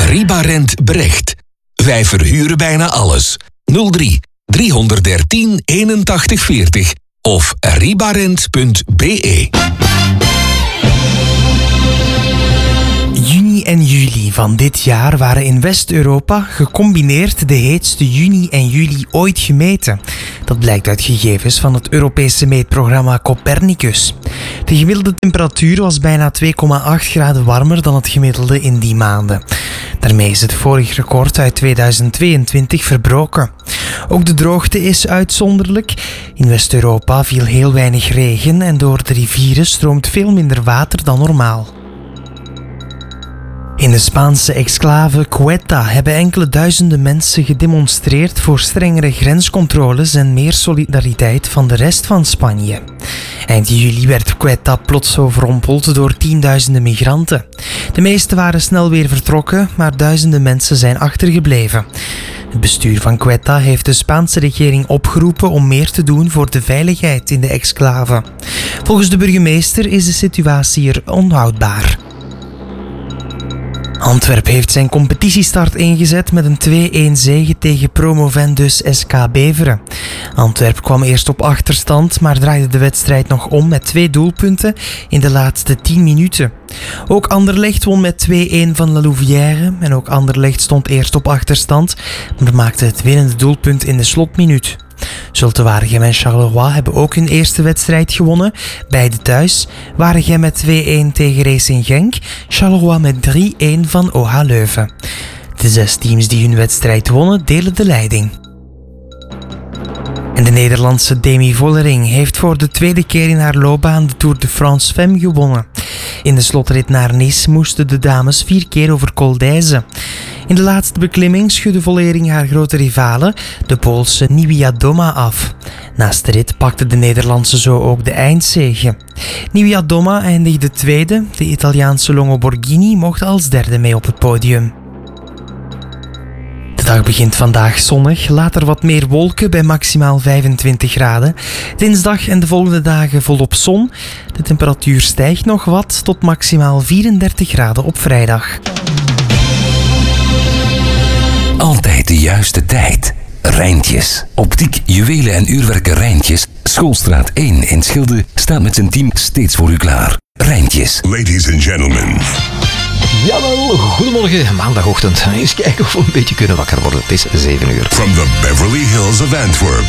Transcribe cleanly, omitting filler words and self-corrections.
Ribarent Brecht. Wij verhuren bijna alles. 03 313 81 40 of ribarent.be. Juni en juli van dit jaar waren in West-Europa gecombineerd de heetste juni en juli ooit gemeten. Dat blijkt uit gegevens van het Europese meetprogramma Copernicus. De gemiddelde temperatuur was bijna 2,8 graden warmer dan het gemiddelde in die maanden. Daarmee is het vorig record uit 2022 verbroken. Ook de droogte is uitzonderlijk. In West-Europa viel heel weinig regen en door de rivieren stroomt veel minder water dan normaal. In de Spaanse exclave Ceuta hebben enkele duizenden mensen gedemonstreerd voor strengere grenscontroles en meer solidariteit van de rest van Spanje. Eind juli werd Ceuta plots overrompeld door tienduizenden migranten. De meeste waren snel weer vertrokken, maar duizenden mensen zijn achtergebleven. Het bestuur van Ceuta heeft de Spaanse regering opgeroepen om meer te doen voor de veiligheid in de exclave. Volgens de burgemeester is de situatie er onhoudbaar. Antwerp heeft zijn competitiestart ingezet met een 2-1 zege tegen promovendus SK Beveren. Antwerp kwam eerst op achterstand, maar draaide de wedstrijd nog om met 2 doelpunten in de laatste 10 minuten. Ook Anderlecht won met 2-1 van La Louvière en ook Anderlecht stond eerst op achterstand, maar maakte het winnende doelpunt in de slotminuut. Zulte Waregem en Charleroi hebben ook hun eerste wedstrijd gewonnen, beide thuis. Waregem met 2-1 tegen Racing Genk, Charleroi met 3-1 van OH Leuven. De 6 teams die hun wedstrijd wonnen delen de leiding. En de Nederlandse Demi Vollering heeft voor de tweede keer in haar loopbaan de Tour de France Femme gewonnen. In de slotrit naar Nice moesten de dames 4 keer over Col d'Èze. In de laatste beklimming schudde Vollering haar grote rivale, de Poolse Niewiadoma, af. Naast de rit pakte de Nederlandse zo ook de eindzege. Niewiadoma eindigde tweede, de Italiaanse Longo Borghini mocht als derde mee op het podium. De dag begint vandaag zonnig, later wat meer wolken bij maximaal 25 graden. Dinsdag en de volgende dagen volop zon. De temperatuur stijgt nog wat tot maximaal 34 graden op vrijdag. Altijd de juiste tijd. Rijntjes. Optiek, juwelen en uurwerken Rijntjes. Schoolstraat 1 in Schilde staat met zijn team steeds voor u klaar. Rijntjes. Ladies and gentlemen. Jawel, goedemorgen, maandagochtend. Eens kijken of we een beetje kunnen wakker worden. Het is 7 uur. From the Beverly Hills of Antwerp.